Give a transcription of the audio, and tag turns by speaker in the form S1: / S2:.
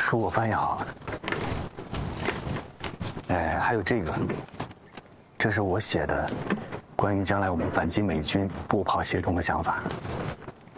S1: 书我翻译好了。哎，还有这个，这是我写的，关于将来我们反击美军步炮协同的想法。